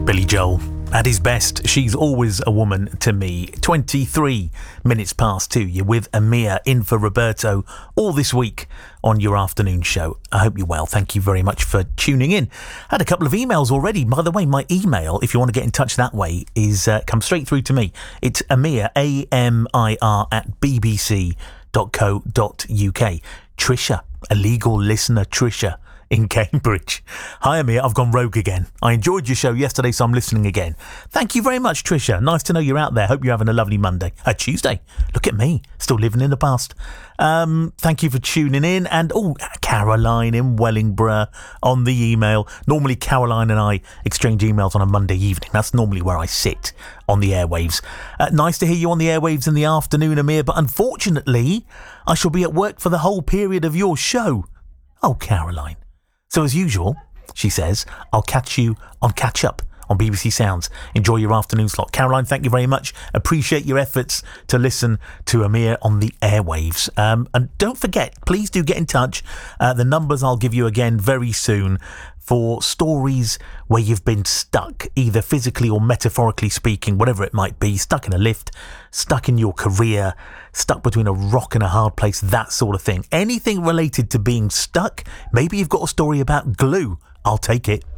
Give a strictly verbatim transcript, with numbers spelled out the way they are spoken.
Billy Joel. At his best, she's always a woman to me. twenty-three minutes past two. You're with Amir in for Roberto all this week on your afternoon show. I hope you're well. Thank you very much for tuning in. Had a couple of emails already. By the way, my email, if you want to get in touch that way, is uh, come straight through to me. It's Amir, A M I R, at b b c dot co dot u k. Trisha, a legal listener, Trisha in Cambridge. Hi Amir, I've gone rogue again. I enjoyed your show yesterday, so I'm listening again. Thank you very much, Trisha. Nice to know you're out there. Hope you're having a lovely Monday. A Tuesday. Look at me, still living in the past. Um, thank you for tuning in. And oh, Caroline in Wellingborough on the email. Normally Caroline and I exchange emails on a Monday evening. That's normally where I sit on the airwaves. Uh, nice to hear you on the airwaves in the afternoon, Amir, but unfortunately I shall be at work for the whole period of your show. Oh, Caroline. So as usual, she says, I'll catch you on Catch Up on B B C Sounds. Enjoy your afternoon slot. Caroline, thank you very much. Appreciate your efforts to listen to Amir on the airwaves. Um, and don't forget, please do get in touch. Uh, the numbers I'll give you again very soon for stories where you've been stuck, either physically or metaphorically speaking, whatever it might be, stuck in a lift, stuck in your career, stuck between a rock and a hard place, that sort of thing. Anything related to being stuck. Maybe you've got a story about glue. I'll take it.